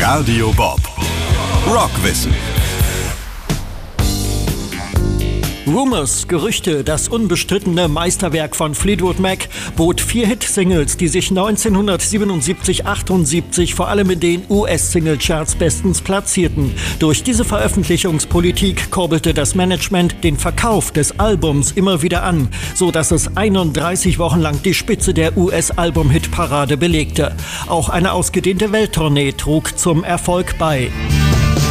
Radio Bob. Rockwissen. Rumours, Gerüchte, das unbestrittene Meisterwerk von Fleetwood Mac bot 4 Hit-Singles, die sich 1977-78 vor allem in den US-Single-Charts bestens platzierten. Durch diese Veröffentlichungspolitik kurbelte das Management den Verkauf des Albums immer wieder an, so dass es 31 Wochen lang die Spitze der US-Album-Hit-Parade belegte. Auch eine ausgedehnte Welttournee trug zum Erfolg bei.